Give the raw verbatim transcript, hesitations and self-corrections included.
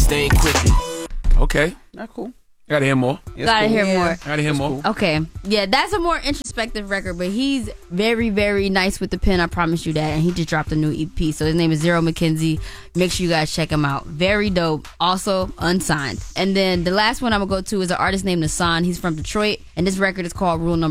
staying quickly. Okay. Not cool. Gotta hear more. Gotta cool. hear Yeah. more. Gotta hear more. cool. Okay. Yeah, that's a more introspective record, but he's very, very nice with the pen. I promise you that. And he just dropped a new E P. So his name is Zero McKenzie. Make sure you guys check him out. Very dope. Also unsigned. And then the last one I'm going to go to is an artist named Nassan. He's from Detroit. And this record is called Rule Number